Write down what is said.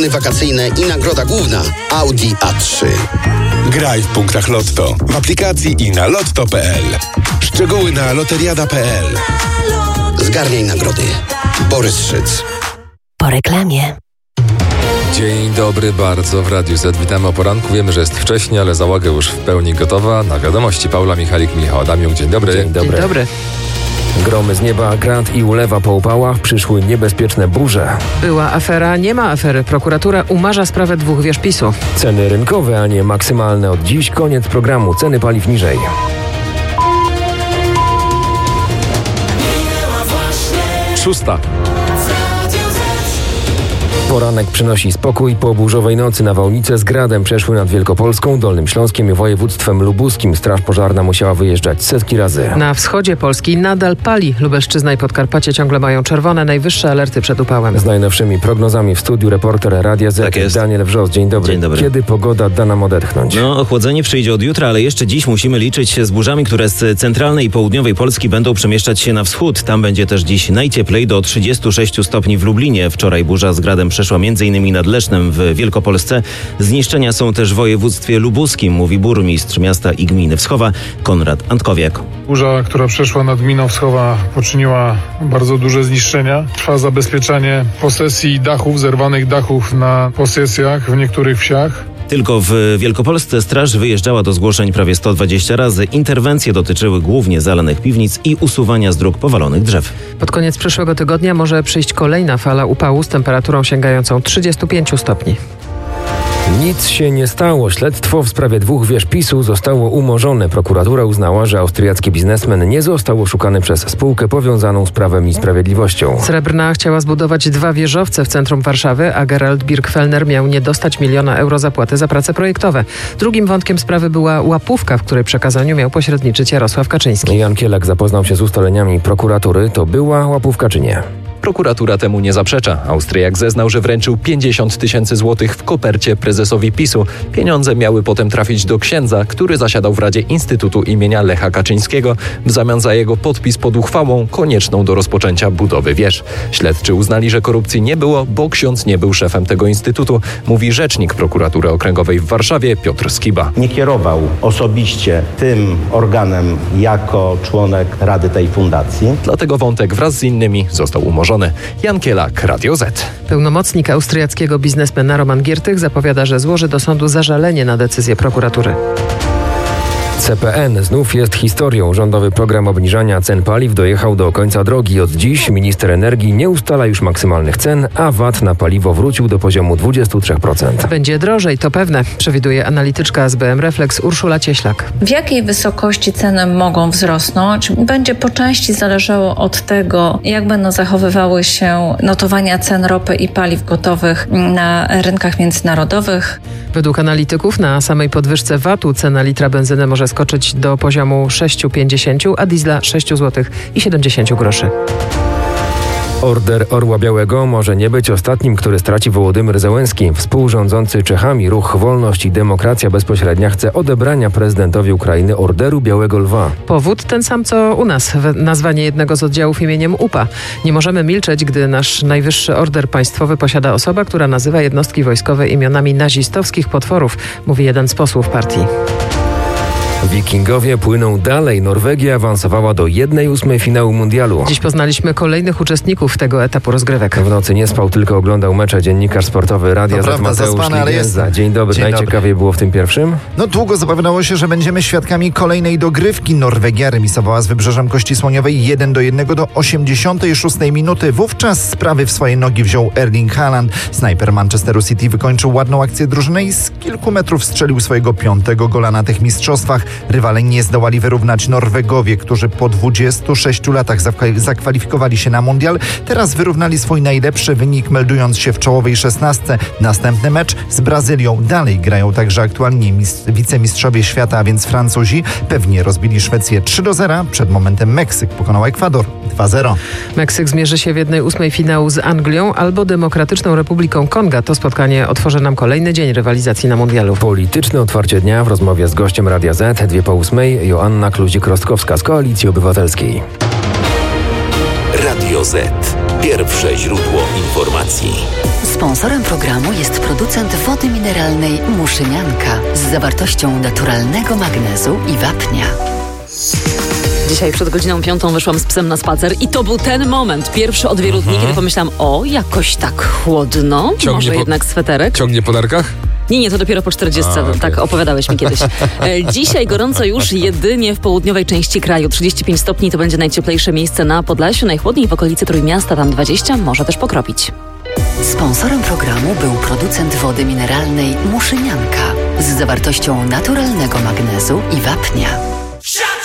Wakacyjne i nagroda główna Audi A3. Graj w punktach Lotto w aplikacji i na lotto.pl. Szczegóły na loteriada.pl. Zgarniaj nagrody. Borys Szyc. Po reklamie. Dzień dobry bardzo w Radiu Z. Witamy o poranku. Wiemy, że jest wcześnie, ale załoga już w pełni gotowa. Na wiadomości Paula Michalik, Michał Adamiuk. Dzień dobry. Dzień dobry. Dzień dobry. Gromy z nieba, grad i ulewa po upałach, przyszły niebezpieczne burze. Była afera, nie ma afery. Prokuratura umarza sprawę 2 wież PiS-u. Ceny rynkowe, a nie maksymalne. Od dziś koniec programu. Ceny paliw niżej. Szósta. Poranek przynosi spokój. Po burzowej nocy nawałnice z gradem przeszły nad Wielkopolską, Dolnym Śląskiem i województwem lubuskim. Straż pożarna musiała wyjeżdżać setki razy. Na wschodzie Polski nadal pali. Lubelszczyzna i Podkarpacie ciągle mają czerwone, najwyższe alerty przed upałem. Z najnowszymi prognozami w studiu reporter Radia Z. Tak jest. Daniel Wrzos. Dzień dobry. Dzień dobry. Kiedy pogoda da nam odetchnąć? Ochłodzenie przyjdzie od jutra, ale jeszcze dziś musimy liczyć się z burzami, które z centralnej i południowej Polski będą przemieszczać się na wschód. Tam będzie też dziś najcieplej, do 36 stopni w Lublinie. Wczoraj burza z gradem przeszła m.in. nad Lesznem w Wielkopolsce. Zniszczenia są też w województwie lubuskim, mówi burmistrz miasta i gminy Wschowa Konrad Antkowiak. Burza, która przeszła nad gminą Wschowa, poczyniła bardzo duże zniszczenia. Trwa zabezpieczanie posesji dachów, zerwanych dachów na posesjach w niektórych wsiach. Tylko w Wielkopolsce straż wyjeżdżała do zgłoszeń prawie 120 razy. Interwencje dotyczyły głównie zalanych piwnic i usuwania z dróg powalonych drzew. Pod koniec przyszłego tygodnia może przyjść kolejna fala upału z temperaturą sięgającą 35 stopni. Nic się nie stało. Śledztwo w sprawie 2 wież PiS-u zostało umorzone. Prokuratura uznała, że austriacki biznesmen nie został oszukany przez spółkę powiązaną z Prawem i Sprawiedliwością. Srebrna chciała zbudować 2 wieżowce w centrum Warszawy, a Gerald Birkfellner miał nie dostać 1 000 000 euro zapłaty za prace projektowe. Drugim wątkiem sprawy była łapówka, w której przekazaniu miał pośredniczyć Jarosław Kaczyński. Jan Kielak zapoznał się z ustaleniami prokuratury. To była łapówka czy nie? Prokuratura temu nie zaprzecza. Austriak zeznał, że wręczył 50 000 złotych w kopercie prezesowi PiS-u. Pieniądze miały potem trafić do księdza, który zasiadał w Radzie Instytutu imienia Lecha Kaczyńskiego w zamian za jego podpis pod uchwałą konieczną do rozpoczęcia budowy wież. Śledczy uznali, że korupcji nie było, bo ksiądz nie był szefem tego instytutu, mówi rzecznik prokuratury okręgowej w Warszawie Piotr Skiba. Nie kierował osobiście tym organem jako członek Rady tej fundacji. Dlatego wątek wraz z innymi został umorzony. Jan Kielak, Radio Z. Pełnomocnik austriackiego biznesmena Roman Giertych zapowiada, że złoży do sądu zażalenie na decyzję prokuratury. CPN znów jest historią. Rządowy program obniżania cen paliw dojechał do końca drogi. Od dziś minister energii nie ustala już maksymalnych cen, a VAT na paliwo wrócił do poziomu 23%. Będzie drożej, to pewne, przewiduje analityczka SBM Reflex Urszula Cieślak. W jakiej wysokości ceny mogą wzrosnąć, będzie po części zależało od tego, jak będą zachowywały się notowania cen ropy i paliw gotowych na rynkach międzynarodowych. Według analityków na samej podwyżce VAT-u cena litra benzyny może skoczyć do poziomu 6,50, a diesla 6,70 zł. Order Orła Białego może nie być ostatnim, który straci Wołodymyr Zełenski. Współrządzący Czechami ruch Wolność i Demokracja Bezpośrednia chce odebrania prezydentowi Ukrainy Orderu Białego Lwa. Powód ten sam co u nas, nazwanie jednego z oddziałów imieniem UPA. Nie możemy milczeć, gdy nasz najwyższy order państwowy posiada osoba, która nazywa jednostki wojskowe imionami nazistowskich potworów, mówi jeden z posłów partii. Wikingowie płyną dalej. Norwegia awansowała do 1/8 finału mundialu. Dziś poznaliśmy kolejnych uczestników tego etapu rozgrywek. W nocy nie spał, tylko oglądał mecze dziennikarz sportowy Radia Z Mateusz Ligienza. Dzień dobry. Najciekawiej było w tym pierwszym? Długo zapowiadało się, że będziemy świadkami kolejnej dogrywki. Norwegia remisowała z Wybrzeżem Kości Słoniowej 1-1 do 86 minuty. Wówczas sprawy w swoje nogi wziął Erling Haaland. Snajper Manchesteru City wykończył ładną akcję drużyny i z kilku metrów strzelił swojego 5. gola na tych mistrzostwach. Rywale nie zdołali wyrównać. Norwegowie, którzy po 26 latach zakwalifikowali się na mundial, teraz wyrównali swój najlepszy wynik, meldując się w czołowej 16. Następny mecz z Brazylią. Dalej grają także aktualnie wicemistrzowie świata, a więc Francuzi. Pewnie rozbili Szwecję 3-0. Przed momentem Meksyk pokonał Ekwador 2-0. Meksyk zmierzy się w 1/8 finału z Anglią albo Demokratyczną Republiką Konga. To spotkanie otworzy nam kolejny dzień rywalizacji na mundialu. Polityczne otwarcie dnia w rozmowie z gościem Radia Z. 2:08. Joanna Kluzik-Rostkowska z Koalicji Obywatelskiej. Radio Z. Pierwsze źródło informacji. Sponsorem programu jest producent wody mineralnej Muszynianka z zawartością naturalnego magnezu i wapnia. Dzisiaj przed godziną 5 wyszłam z psem na spacer i to był ten moment, pierwszy od wielu dni, kiedy pomyślałam, jakoś tak chłodno, może jednak sweterek. Ciągnie po nerkach? Nie, to dopiero po 40, tak opowiadałeś mi kiedyś. Dzisiaj gorąco już jedynie w południowej części kraju. 35 stopni to będzie najcieplejsze miejsce na Podlasiu, najchłodniej w okolicy Trójmiasta, tam 20, może też pokropić. Sponsorem programu był producent wody mineralnej Muszynianka z zawartością naturalnego magnezu i wapnia.